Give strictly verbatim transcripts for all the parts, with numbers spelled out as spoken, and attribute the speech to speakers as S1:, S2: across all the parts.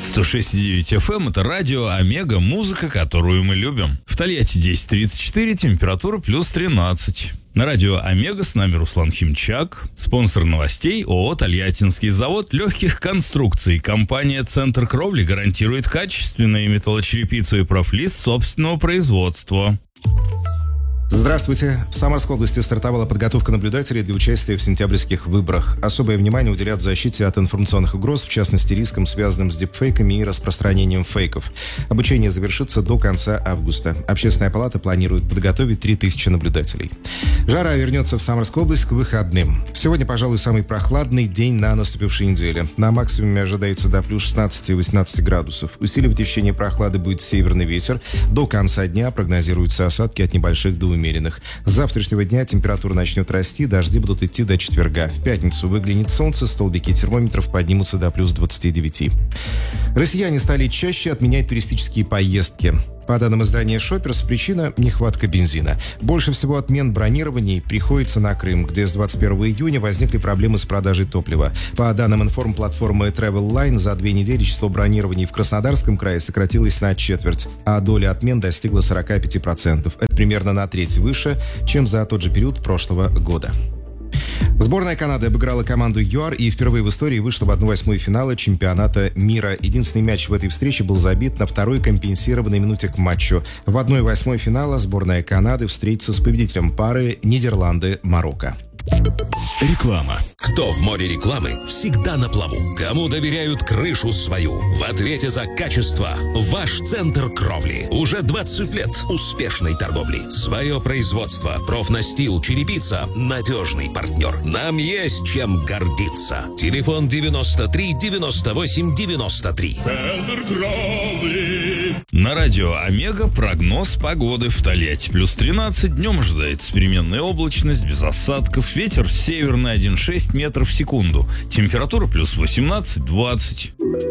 S1: сто шесть и девять эф эм — это радио Омега, музыка, которую мы любим. В Тольятти десять тридцать четыре, температура плюс тринадцать. На радио Омега с нами Руслан Химчак, спонсор новостей ООО «Тольяттинский завод легких конструкций». Компания «Центр кровли» гарантирует качественную металлочерепицу и профлист собственного производства.
S2: Здравствуйте. В Самарской области стартовала подготовка наблюдателей для участия в сентябрьских выборах. Особое внимание уделят защите от информационных угроз, в частности, рискам, связанным с дипфейками и распространением фейков. Обучение завершится до конца августа. Общественная палата планирует подготовить три тысячи наблюдателей. Жара вернется в Самарскую область к выходным. Сегодня, пожалуй, самый прохладный день на наступившей неделе. На максимуме ожидается до плюс шестнадцати-восемнадцати градусов. Усиливать ощущение прохлады будет северный ветер. До конца дня прогнозируются осадки от небольших до умеренных. С завтрашнего дня температура начнет расти, дожди будут идти до четверга. В пятницу выглянет солнце, столбики термометров поднимутся до плюс двадцати девяти. Россияне стали чаще отменять туристические поездки. По данным издания «Шопперс», причина – нехватка бензина. Больше всего отмен бронирований приходится на Крым, где с двадцать первого июня возникли проблемы с продажей топлива. По данным информплатформы Travel Line, за две недели число бронирований в Краснодарском крае сократилось на четверть, а доля отмен достигла сорока пяти процентов. Это примерно на треть выше, чем за тот же период прошлого года. Сборная Канады обыграла команду ЮАР и впервые в истории вышла в одну восьмую финала чемпионата мира. Единственный мяч в этой встрече был забит на второй компенсированной минуте к матчу. В одной восьмой финала сборная Канады встретится с победителем пары Нидерланды-Марокко.
S3: Реклама. Кто в море рекламы, всегда на плаву. Кому доверяют крышу свою? В ответе за качество ваш центр кровли. Уже двадцать лет успешной торговли. Свое производство, профнастил, черепица, надежный партнер. Нам есть чем гордиться. Телефон девяносто три девяносто восемь девяносто три.
S1: Центр кровли. На радио Омега прогноз погоды в Тольятти. Плюс тринадцать, днем ожидается переменная облачность, без осадков. Ветер северный один и шесть метров в секунду. Температура плюс восемнадцать-двадцать.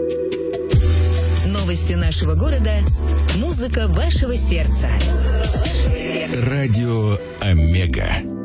S4: Новости нашего города. Музыка вашего сердца.
S3: Радио Омега.